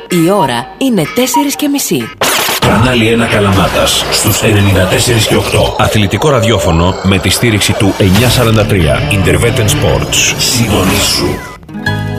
Η ώρα είναι 4:30. Κανάλι 1 Καλαμάτας στους 94 και 8. Αθλητικό ραδιόφωνο με τη στήριξη του 943. Interveten Sports. Συντονίσου.